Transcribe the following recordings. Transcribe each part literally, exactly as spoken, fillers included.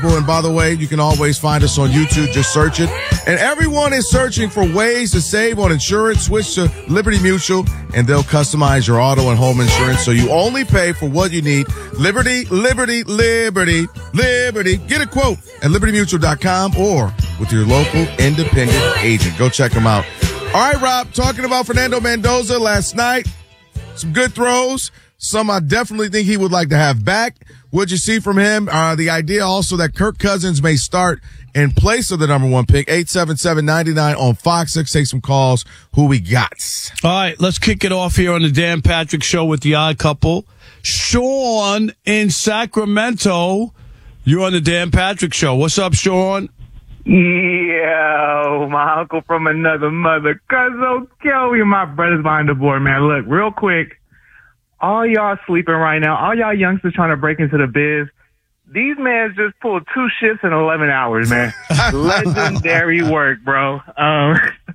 And by the way, you can always find us on YouTube. Just search it. And everyone is searching for ways to save on insurance. Switch to Liberty Mutual, and they'll customize your auto and home insurance so you only pay for what you need. Liberty, Liberty, Liberty, Liberty. Get a quote at liberty mutual dot com or with your local independent agent. Go check them out. All right, Rob, talking about Fernando Mendoza last night. Some good throws. Some I definitely think he would like to have back. What'd you see from him? Uh, the idea also that Kirk Cousins may start in place of the number one pick. eight seven seven, nine nine on Fox. Let's take some calls. Who we got? All right, let's kick it off here on the Dan Patrick Show with the Odd Couple. Sean in Sacramento. You're on the Dan Patrick Show. What's up, Sean? Yo, my uncle from another mother. Cuzzo Kelly, my brothers behind the board, man. Look, real quick. All y'all sleeping right now, all y'all youngsters trying to break into the biz, these men just pulled two shifts in eleven hours, man. Legendary work, bro. Um,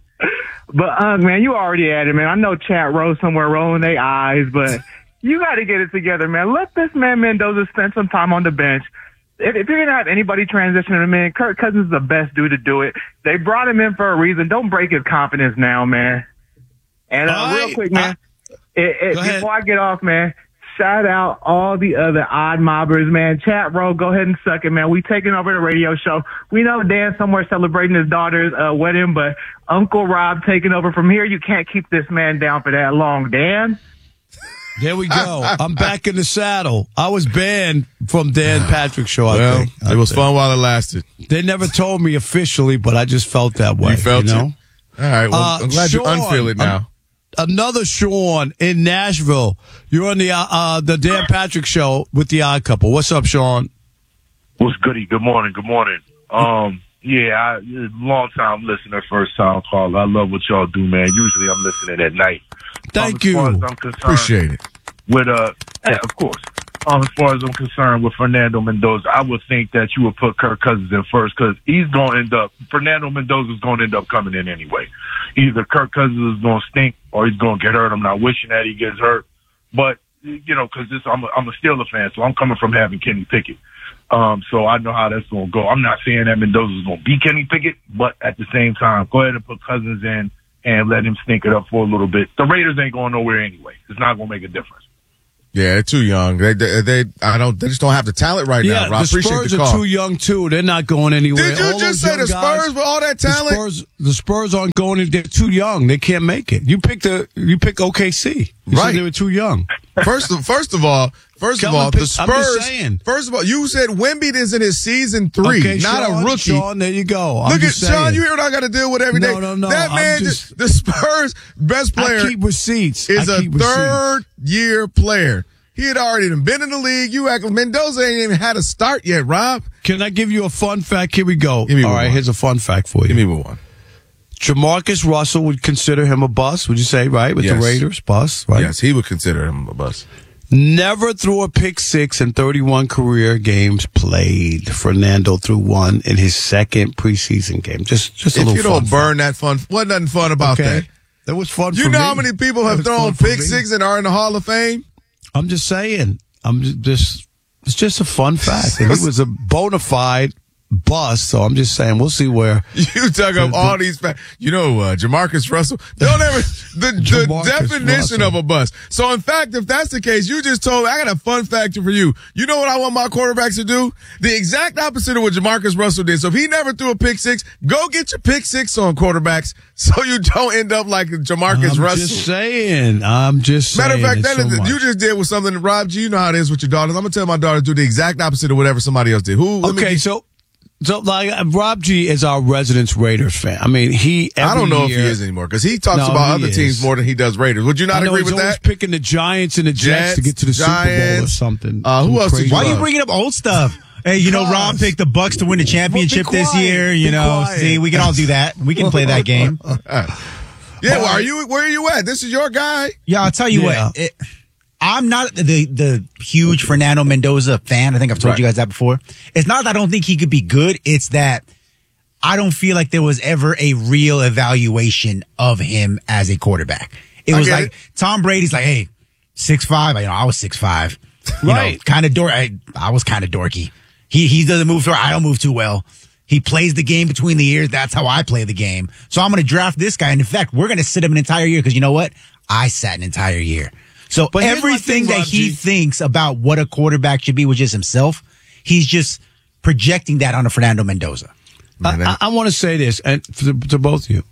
but, uh, man, you already at it, man. I know chat row somewhere rolling their eyes, but you got to get it together, man. Let this man Mendoza spend some time on the bench. If, if you're going to have anybody transitioning him in, Kirk Cousins is the best dude to do it. They brought him in for a reason. Don't break his confidence now, man. And uh, right. real quick, man. I- It, it, before I get off, man, shout out all the other odd mobbers, man. Chat row, go ahead and suck it, man. We taking over the radio show. We know Dan somewhere celebrating his daughter's uh, wedding, but Uncle Rob taking over from here. You can't keep this man down for that long, Dan. There we go. I'm back in the saddle. I was banned from Dan Patrick Show, I well, think. I it was think. fun while it lasted. They never told me officially, but I just felt that way. You felt you know? it? All right. Well, Uh, I'm glad Sean, you unfeel it now. Um, Another Sean in Nashville. You're on the uh, uh, the Dan Patrick Show with the Odd Couple. What's up, Sean? What's goody? Good morning. Good morning. Um, yeah, I, long time listener, first time caller. I love what y'all do, man. Usually I'm listening at night. Thank um, as you. far as I'm concerned, Appreciate it. With uh, yeah, of course. Um, as far as I'm concerned with Fernando Mendoza, I would think that you would put Kirk Cousins in first because he's going to end up, Fernando Mendoza is going to end up coming in anyway. Either Kirk Cousins is going to stink or he's going to get hurt. I'm not wishing that he gets hurt. But, you know, because I'm a, I'm a Steelers fan, so I'm coming from having Kenny Pickett. Um, so I know how that's going to go. I'm not saying that Mendoza is going to be Kenny Pickett, but at the same time, go ahead and put Cousins in and let him stink it up for a little bit. The Raiders ain't going nowhere anyway. It's not going to make a difference. Yeah, they're too young. They, they, they, I don't, they just don't have the talent right Yeah, now. Rob, the appreciate Spurs the are call. too young, too. They're not going anywhere. Did you All just those say the young guys, Spurs with all that talent? The Spurs, the Spurs aren't going. They're too young. They can't make it. You picked the. You pick O K C. You Right. said they were too young. First of, first of all, first Come of all, on, the pick- I'm just Spurs. saying. First of all, you said Wemby is in his season three, Okay, not Sean, a rookie. Sean, there you go. I'm Look at just saying. Sean. You hear what I got to deal with every day? No, no, no. That I'm man, just- just, the Spurs' best player I keep receipts. is I a keep receipts. third-year player. He had already been in the league. You act Mendoza ain't even had a start yet, Rob. Can I give you a fun fact? Here we go. Give me All one. right, here's a fun fact for you. Give me one. Jamarcus Russell would consider him a bust, would you say, right? With Yes. the Raiders, bust, right? Yes, he would consider him a bust. Never threw a pick six in thirty-one career games played. Fernando threw one in his second preseason game. Just, just a If little you fun don't fact. burn that fun, what nothing fun about Okay. that? That was fun You for know me. how many people That have was thrown fun for pick me. six and are in the Hall of Fame? I'm just saying. I'm just, just it's just a fun fact. And he was a bona fide bust, so I'm just saying we'll see where. You dug up all these facts. You know, uh, Jamarcus Russell. Don't ever the, the Jamarcus definition Russell. of a bust. So, in fact, if that's the case, you just told me I got a fun fact for you. You know what I want my quarterbacks to do? The exact opposite of what Jamarcus Russell did. So, if he never threw a pick six, go get your pick six on quarterbacks so you don't end up like Jamarcus I'm Russell. just saying. I'm just saying. Matter of fact, it's that so is, much. you just did with something that Rob G. You know how it is with your daughters. I'm gonna tell my daughter to do the exact opposite of whatever somebody else did. Who? let me Okay, get- so so like uh, Rob G is our resident Raiders fan. I mean, he. I every don't know year, if he is anymore because he talks No, about he other is. teams more than he does Raiders. Would you not I know agree he's with always that? picking the Giants and the Jets, Jets, to get to the Super Bowl or Giants. something. Uh, who Some else did crazy- you Why are you love? bringing up old stuff? Hey, you know, Because- Rob picked the Bucks to win the championship Well, be this quiet. year. You Be know, quiet. see, we can all do that. We can play that game. Yeah, well, are you? Where are you at? This is your guy. Yeah, I'll tell you Yeah. what. It, I'm not the the huge Fernando Mendoza fan. I think I've told Right. you guys that before. It's not that I don't think he could be good. It's that I don't feel like there was ever a real evaluation of him as a quarterback. It I was get like it. Tom Brady's like, hey, six five. You know, I was six five. You Right. know, kind of dork. I, I was kind of dorky. He He he doesn't move through. I don't move too well. He plays the game between the ears. That's how I play the game. So I'm going to draft this guy. And in fact, we're going to sit him an entire year because you know what? I sat an entire year. So but everything thing, that he G. thinks about what a quarterback should be, which is himself, he's just projecting that onto Fernando Mendoza. I, I, I want to say this and to, to both of you.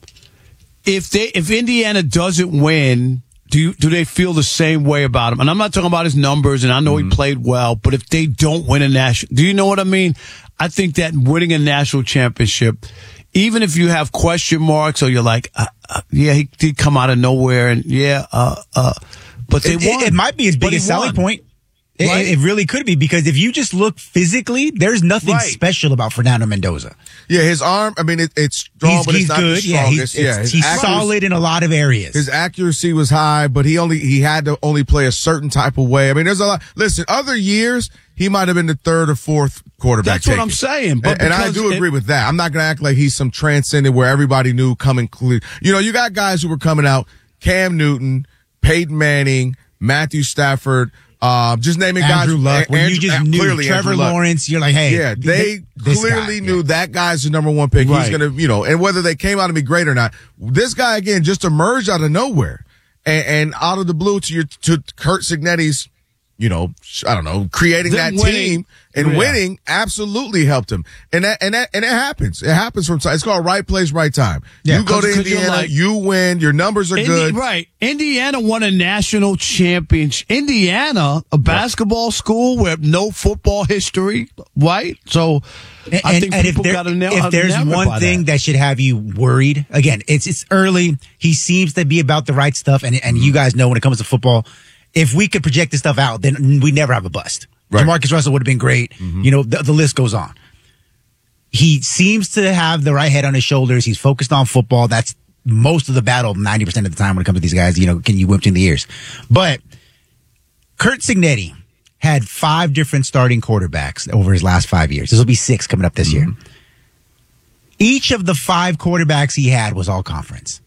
If they if Indiana doesn't win, do you, do they feel the same way about him? And I'm not talking about his numbers, and I know mm-hmm. he played well, but if they don't win a national, do you know what I mean? I think that winning a national championship, even if you have question marks or you're like, uh, uh, yeah, he did come out of nowhere, and yeah, uh, uh, but they it, won. It, it might be his biggest selling point. It, right? it really could be, because if you just look physically, there's nothing right. special about Fernando Mendoza. Yeah, his arm, I mean, it, it's strong, he's, but it's he's not good. the strongest. Yeah, he's, yeah, he's solid in a lot of areas. His accuracy was high, but he only he had to only play a certain type of way. I mean, there's a lot. Listen, other years, he might have been the third or fourth quarterback. That's taken. What I'm saying. But and, and I do agree it, with that. I'm not going to act like he's some transcendent where everybody knew coming clear. You know, you got guys who were coming out, Cam Newton, Peyton Manning, Matthew Stafford, Uh, just naming Andrew guys. Luck. When Andrew, you just knew clearly Trevor Lawrence, you're like, hey. Yeah, they th- clearly guy, knew yeah. that guy's the number one pick. Right. He's going to, you know, and whether they came out to be great or not, this guy, again, just emerged out of nowhere and, and out of the blue to your, to Curt Cignetti's, you know, I don't know, creating Them that winning. team and Yeah. winning absolutely helped him. And that, and that, and it happens. It happens from time. It's called right place, right time. Yeah, you go to 'cause- 'cause you're Indiana, like- you win, your numbers are Indi- good. Right. Indiana won a national championship. Indiana, a basketball school with no football history, right? So And, I think and if, people there, got to nail if there's enamored one by thing that. that should have you worried, again, it's it's early. He seems to be about the right stuff, and and you guys know when it comes to football, if we could project this stuff out, then we never have a bust. Right. Jamarcus Russell would have been great. Mm-hmm. You know, the, the list goes on. He seems to have the right head on his shoulders. He's focused on football. That's most of the battle ninety percent of the time when it comes to these guys. You know, can you whip between the ears? But Curt Cignetti had five different starting quarterbacks over his last five years. This will be six coming up this mm-hmm. year. Each of the five quarterbacks he had was all conference.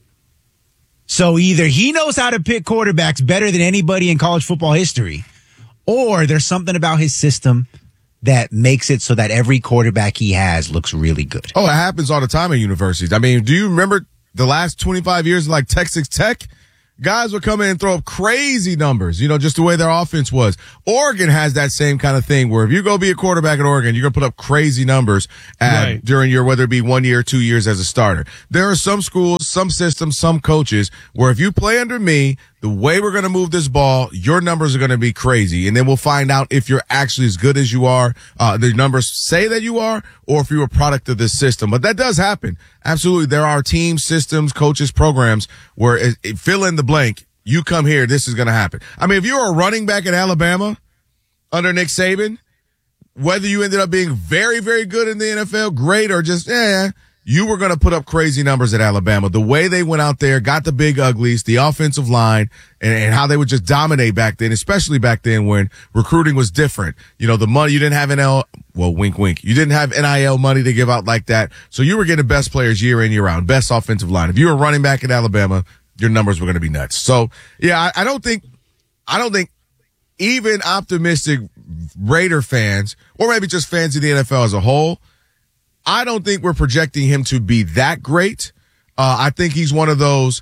So either he knows how to pick quarterbacks better than anybody in college football history, or there's something about his system that makes it so that every quarterback he has looks really good. Oh, it happens all the time at universities. I mean, do you remember the last twenty-five years of like Texas Tech? Guys would come in and throw up crazy numbers, you know, just the way their offense was. Oregon has that same kind of thing where if you go be a quarterback at Oregon, you're going to put up crazy numbers at, right. during your, whether it be one year or two years as a starter. There are some schools, some systems, some coaches where if you play under me, the way we're going to move this ball, your numbers are going to be crazy. And then we'll find out if you're actually as good as you are. Uh, the numbers say that you are, or if you're a product of this system. But that does happen. Absolutely. There are teams, systems, coaches, programs where it, it, fill in the blank. You come here, this is going to happen. I mean, if you're a running back at Alabama under Nick Saban, whether you ended up being very, very good in the N F L, great, or just, eh, you were going to put up crazy numbers at Alabama. The way they went out there, got the big uglies, the offensive line, and, and how they would just dominate back then, especially back then when recruiting was different. You know, the money, you didn't have N L, well, wink, wink. You didn't have N I L money to give out like that. So you were getting best players year in, year out, best offensive line. If you were running back at Alabama, your numbers were going to be nuts. So, yeah, I, I don't think, I don't think even optimistic Raider fans, or maybe just fans of the N F L as a whole, I don't think we're projecting him to be that great. Uh, I think he's one of those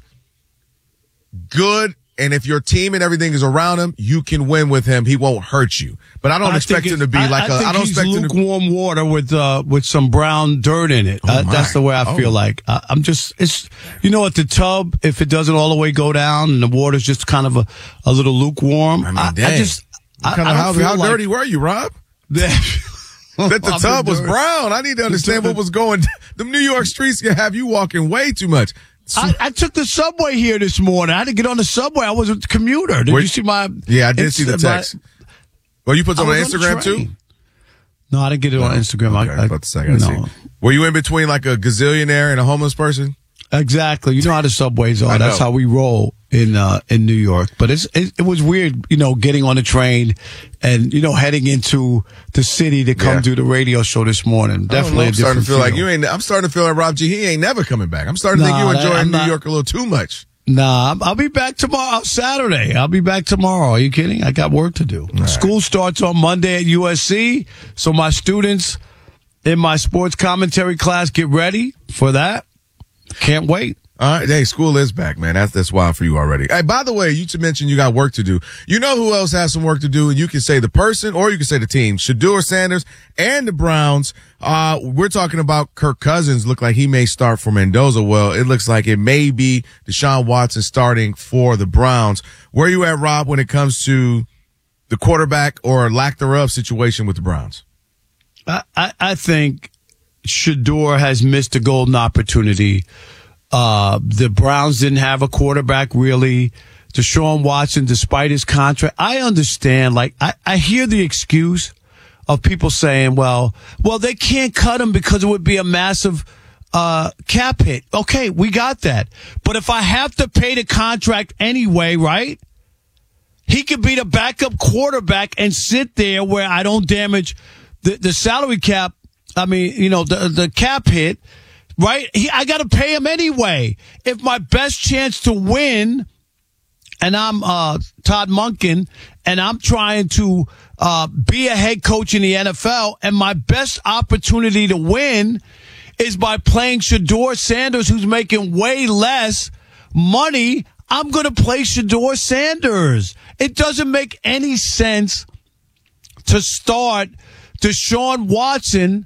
good, and if your team and everything is around him, you can win with him. He won't hurt you. But I don't I expect him to be I, like I a. think I don't he's expect him to be lukewarm water with uh with some brown dirt in it. Oh uh, that's the way I oh. feel like. I, I'm just it's you know at the tub, if it doesn't all the way go down and the water's just kind of a, a little lukewarm. I mean, I, dang. I just I, Kind I of don't how, feel how like, dirty were you, Rob? that That the tub was brown. I need to understand what was going. The New York streets can have you walking way too much. I, I took the subway here this morning. I had to get on the subway. I was a commuter. Did Where- you see my? Yeah, I did see the Insta- my- text. Well, you put it on I was on the Instagram too? train. No, I didn't get it on Instagram. Okay, I, I was about to say, I gotta no. see. Were you in between like a gazillionaire and a homeless person? Exactly. You know how the subways I are. That's know. how we roll in uh, in New York. But it's it, it was weird, you know, getting on the train and you know heading into the city to come Yeah. do the radio show this morning. Definitely, I'm a starting different to feel like feel. you ain't. I'm starting to feel like Rob G. He ain't never coming back. I'm starting to Nah, think you that- enjoying I'm New not- York a little too much. Nah, I'll be back tomorrow, Saturday. I'll be back tomorrow. Are you kidding? I got work to do. Right. School starts on Monday at U S C, so my students in my sports commentary class, get ready for that. Can't wait. All right, hey, school is back, man. That's that's wild for you already. Hey, by the way, you mentioned you got work to do. You know who else has some work to do? And you can say the person, or you can say the team. Shedeur Sanders and the Browns. Uh, we're talking about Kirk Cousins. Look like he may start for Mendoza. Well, it looks like it may be Deshaun Watson starting for the Browns. Where are you at, Rob, when it comes to the quarterback or lack thereof situation with the Browns? I, I, I think Shedeur has missed a golden opportunity. Uh, the Browns didn't have a quarterback, really. Deshaun Watson, despite his contract, I understand. Like, I, I hear the excuse of people saying, well, well, they can't cut him because it would be a massive uh, cap hit. Okay, we got that. But if I have to pay the contract anyway, right? He could be the backup quarterback and sit there where I don't damage the, the salary cap. I mean, you know, the, the cap hit. Right? He, I got to pay him anyway. If my best chance to win, and I'm uh, Todd Monken, and I'm trying to uh, be a head coach in the N F L, and my best opportunity to win is by playing Shedeur Sanders, who's making way less money, I'm going to play Shedeur Sanders. It doesn't make any sense to start Deshaun Watson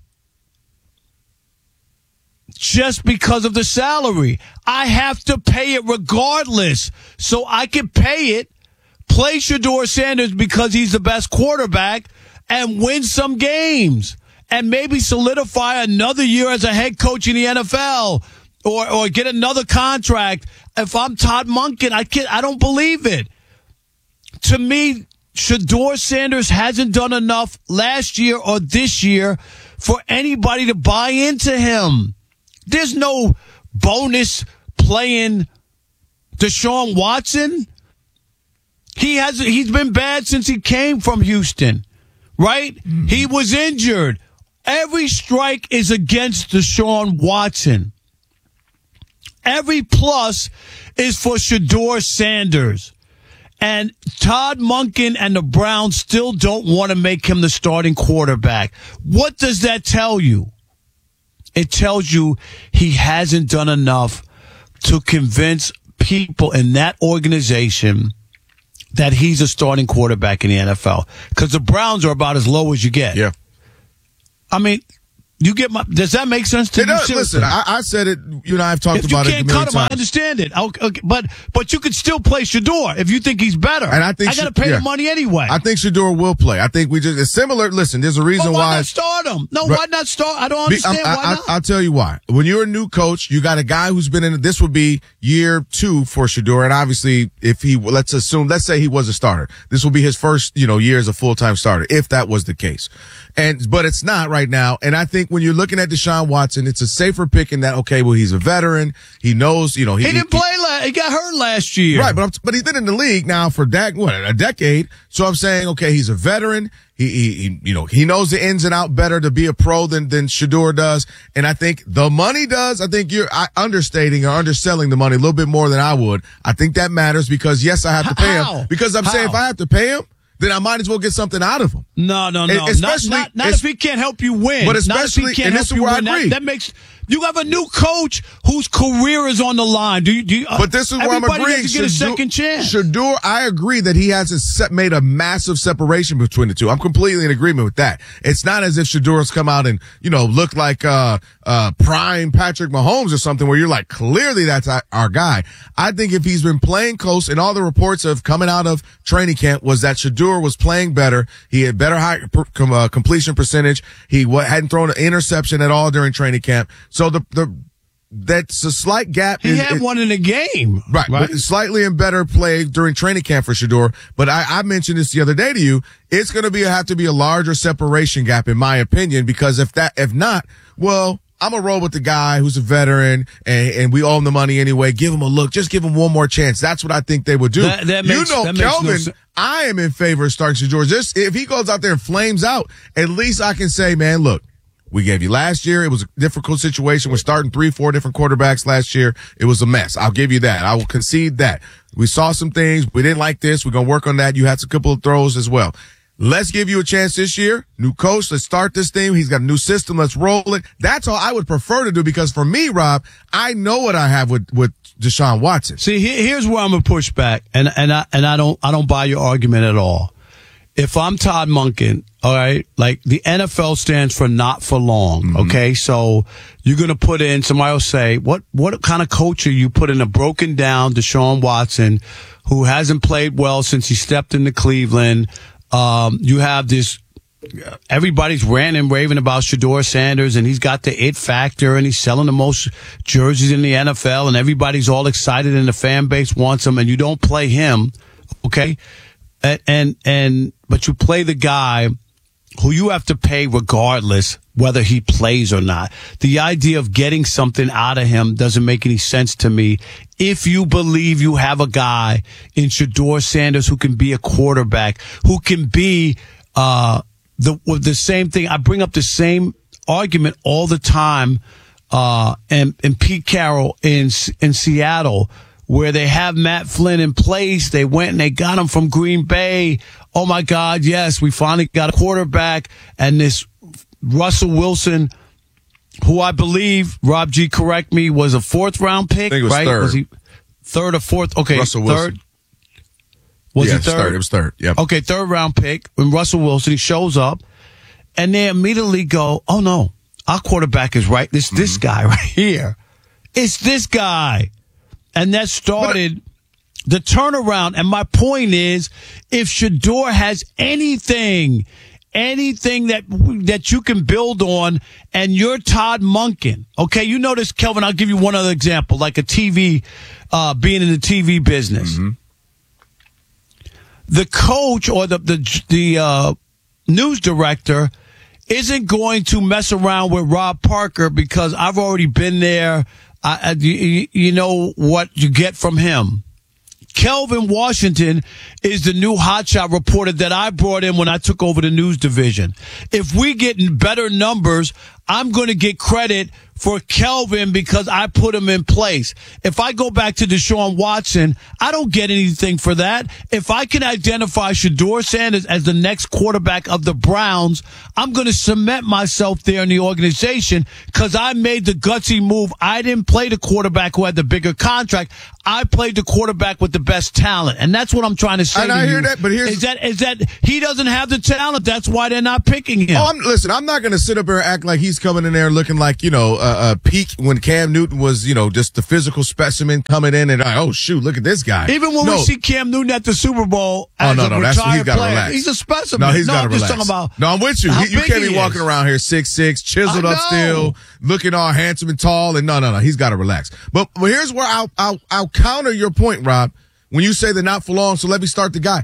just because of the salary. I have to pay it regardless. So I can pay it, play Shedeur Sanders because he's the best quarterback, and win some games. And maybe solidify another year as a head coach in the N F L. Or or get another contract. If I'm Todd Monken, I can't, I don't believe it. To me, Shedeur Sanders hasn't done enough last year or this year for anybody to buy into him. There's no bonus playing Deshaun Watson. He has he's been bad since he came from Houston, right? Mm-hmm. He was injured. Every strike is against Deshaun Watson. Every plus is for Shedeur Sanders. And Todd Monken and the Browns still don't want to make him the starting quarterback. What does that tell you? It tells you he hasn't done enough to convince people in that organization that he's a starting quarterback in the N F L. Because the Browns are about as low as you get. Yeah. I mean, you get my. Does that make sense to it you? Does. Listen, I, I said it. You and I have talked if about you it. can't a cut him. times. I understand it. Okay, but but you could still play Shedeur if you think he's better. And I think I got to pay yeah. the money anyway. I think Shedeur will play. I think we just it's similar. Listen, there's a reason but why why. not start him? No, why not start? I don't understand I, I, why not. I, I'll tell you why. When you're a new coach, you got a guy who's been in. This would be year two for Shedeur, and obviously, if he let's assume, let's say he was a starter, this will be his first, you know, year as a full time starter, if that was the case. And but it's not right now. And I think when you're looking at Deshaun Watson, it's a safer pick in that, okay, well, he's a veteran. He knows, you know, he, he didn't he, play. La- he got hurt last year, right? But I'm, but he's been in the league now for that what a decade. So I'm saying, okay, he's a veteran. He, he, he you know, he knows the ins and out better to be a pro than than Shedeur does. And I think the money does. I think you're understating or underselling the money a little bit more than I would. I think that matters because yes, I have to pay How? him because I'm How? saying if I have to pay him, then I might as well get something out of him. No, no, no. Especially, not not, not if he can't help you win. But not especially, if he can't and help this is you where I win. agree. That, that makes you have a new coach whose career is on the line. Do you? Do you but this is where I'm everybody agreeing. gets to get a second chance. Shedeur, I agree that he hasn't set, made a massive separation between the two. I'm completely in agreement with that. It's not as if Shedeur's come out and, you know, looked like uh uh prime Patrick Mahomes or something where you're like, clearly that's our guy. I think if he's been playing close, and all the reports of coming out of training camp was that Shedeur was playing better. He had better high uh, completion percentage. He w- hadn't thrown an interception at all during training camp. So the the that's a slight gap. He is, had it, one in a game. Right, right? But slightly in better play during training camp for Shedeur. But I, I mentioned this the other day to you. It's going to be have to be a larger separation gap, in my opinion, because if that, if not, well, I'm gonna roll with the guy who's a veteran, and, and we owe him the money anyway. Give him a look. Just give him one more chance. That's what I think they would do. That, that you makes, know, that Kelvin, makes no I am in favor of starting Shedeur. Just if he goes out there and flames out, at least I can say, man, look, we gave you last year. It was a difficult situation. We're starting three, four different quarterbacks last year. It was a mess. I'll give you that. I will concede that. We saw some things. We didn't like this. We're going to work on that. You had a couple of throws as well. Let's give you a chance this year. New coach. Let's start this thing. He's got a new system. Let's roll it. That's all I would prefer to do, because for me, Rob, I know what I have with, with Deshaun Watson. See, here, here's where I'm gonna push back, and and I and I don't I don't buy your argument at all. If I'm Todd Monken, all right, like the N F L stands for not for long, mm-hmm. okay? So you're going to put in, somebody will say, what what kind of coach are you put in a broken down Deshaun Watson who hasn't played well since he stepped into Cleveland? Um, you have this, everybody's ranting and raving about Shedeur Sanders, and he's got the it factor, and he's selling the most jerseys in the N F L, and everybody's all excited, and the fan base wants him, and you don't play him, okay? And, and, and, but you play the guy who you have to pay regardless whether he plays or not. The idea of getting something out of him doesn't make any sense to me. If you believe you have a guy in Shedeur Sanders who can be a quarterback, who can be, uh, the, the same thing. I bring up the same argument all the time, uh, and, and Pete Carroll in, in Seattle, where they have Matt Flynn in place. They went and they got him from Green Bay. Oh, my God, yes, we finally got a quarterback. And this Russell Wilson, who I believe, Rob G, correct me, was a fourth-round pick, I think it was right? third. Was he third or fourth? Okay, Russell third. Wilson. Was yeah, he third? third? It was third, yep. Okay, third-round pick. When Russell Wilson, he shows up, and they immediately go, oh, no, our quarterback is right. This, mm-hmm. this guy right here. It's this guy. And that started the turnaround. And my point is, if Shedeur has anything, anything that that you can build on, and you're Todd Monken, okay, you notice, Kelvin, I'll give you one other example, like a T V, uh, being in the T V business. Mm-hmm. The coach or the the, the uh, news director isn't going to mess around with Rob Parker, because I've already been there. I, I, you, you know what you get from him. Kelvin Washington is the new hotshot reporter that I brought in when I took over the news division. If we get better numbers, I'm going to get credit for Kelvin because I put him in place. If I go back to Deshaun Watson, I don't get anything for that. If I can identify Shedeur Sanders as the next quarterback of the Browns, I'm going to cement myself there in the organization because I made the gutsy move. I didn't play the quarterback who had the bigger contract. I played the quarterback with the best talent. And that's what I'm trying to say and to I you. hear that, but here's is that, is that he doesn't have the talent. That's why they're not picking him. Oh, I'm, listen, I'm not going to sit up here and act like he's coming in there looking like, you know, uh, uh, peak when Cam Newton was, you know, just the physical specimen coming in and, oh, shoot, look at this guy. Even when no. we see Cam Newton at the Super Bowl as oh, no, a no, retired that's, he's got to player, relax. he's a specimen. No, he's no, got to I'm relax. Just talking about no, I'm with you. How He, you big can't he be walking is. around here six six, chiseled I up still, know. looking all handsome and tall. And no, no, no, he's got to relax. But, but here's where I'll, I'll, I'll counter your point, Rob. When you say they're not for long, so let me start the guy.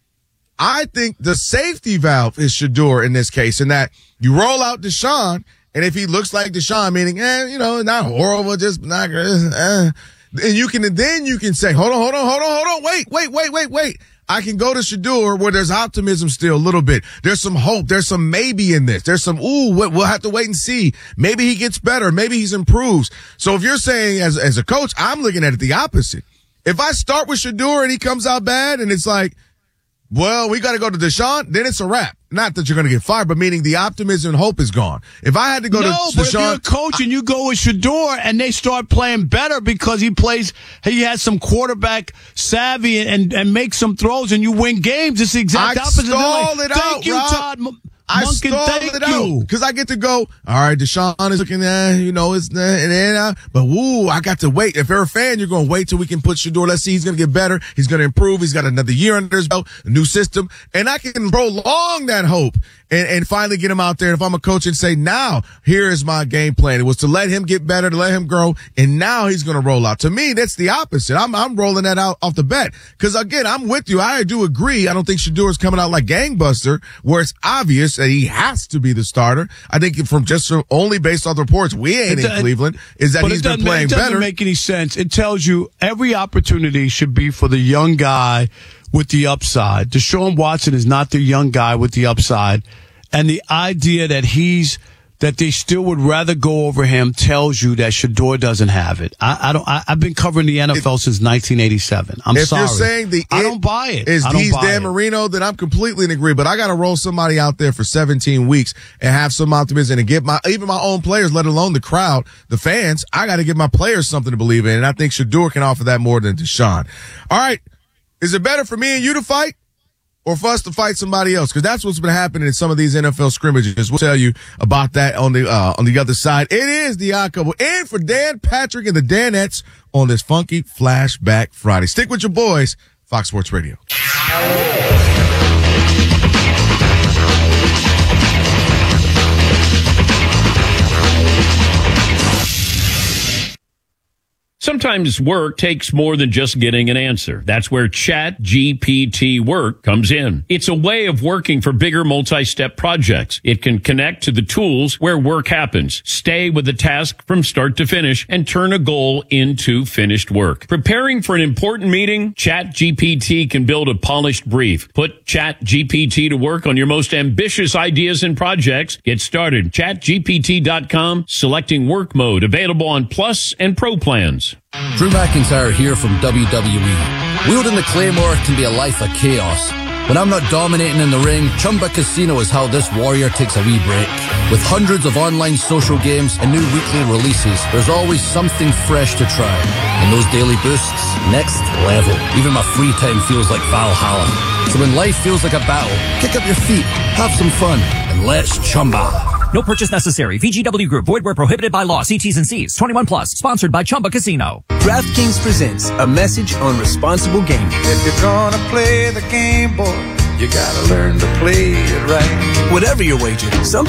I think the safety valve is Shedeur in this case, in that you roll out Deshaun, and if he looks like Deshaun, meaning, eh, you know, not horrible, just not good, eh, and you can, then you can say, hold on, hold on, hold on, hold on, wait, wait, wait, wait, wait. I can go to Shedeur where there's optimism still a little bit. There's some hope. There's some maybe in this. There's some, ooh, we'll have to wait and see. Maybe he gets better. Maybe he's improves. So if you're saying as, as a coach, I'm looking at it the opposite. If I start with Shedeur and he comes out bad and it's like, well, we got to go to Deshaun, then it's a wrap. Not that you're going to get fired, but meaning the optimism and hope is gone. If I had to go no, to Deshaun. No, but if you're a coach and you go with Shedeur and they start playing better because he plays, he has some quarterback savvy and, and makes some throws and you win games, it's the exact I opposite. stall it Thank out, you, Rob. Todd. M- I Monken, stalled thank it you. out because I get to go, all right, Deshaun is looking at, you know, it's, uh, and then, uh, but woo, I got to wait. If you're a fan, you're going to wait till we can put Shedeur. Let's see, he's going to get better. He's going to improve. He's got another year under his belt, a new system, and I can prolong that hope and, and finally get him out there. If I'm a coach and say, now, here is my game plan. It was to let him get better, to let him grow, and now he's going to roll out. To me, that's the opposite. I'm, I'm rolling that out off the bat. Because again, I'm with you. I do agree. I don't think Shedeur is coming out like gangbuster, where it's obvious that he has to be the starter. I think from just from only based on the reports we ain't in Cleveland is that he's been playing better. It doesn't make any sense. It tells you every opportunity should be for the young guy with the upside. Deshaun Watson is not the young guy with the upside. And the idea that he's that they still would rather go over him tells you that Shedeur doesn't have it. I, I don't. I, I've been covering the N F L if, since nineteen eighty-seven. I'm if sorry. If you're saying the I don't buy it. Is I don't he's buy Dan it. Marino? Then I'm completely in agreement. But I got to roll somebody out there for seventeen weeks and have some optimism and give my even my own players, let alone the crowd, the fans. I got to give my players something to believe in, and I think Shedeur can offer that more than Deshaun. All right, is it better for me and you to fight, or for us to fight somebody else? Because that's what's been happening in some of these N F L scrimmages. We'll tell you about that on the uh, on the other side. It is the Odd Couple. And for Dan Patrick and the Danettes on this funky Flashback Friday. Stick with your boys, Fox Sports Radio. Sometimes work takes more than just getting an answer. That's where Chat G P T Work comes in. It's a way of working for bigger multi-step projects. It can connect to the tools where work happens, stay with the task from start to finish, and turn a goal into finished work. Preparing for an important meeting? Chat G P T can build a polished brief. Put Chat G P T to work on your most ambitious ideas and projects. Get started. chat G P T dot com, selecting work mode, available on Plus and Pro plans. Drew McIntyre here from W W E. Wielding the Claymore can be a life of chaos. When I'm not dominating in the ring, Chumba Casino is how this warrior takes a wee break. With hundreds of online social games and new weekly releases, there's always something fresh to try. And those daily boosts, next level. Even my free time feels like Valhalla. So when life feels like a battle, kick up your feet, have some fun, and let's Chumba. No purchase necessary. V G W Group. Void where prohibited by law. See T's and C's. twenty-one plus. Sponsored by Chumba Casino. DraftKings presents a message on responsible gaming. If you're gonna play the game, boy, you gotta learn to play it right. Whatever your wager, some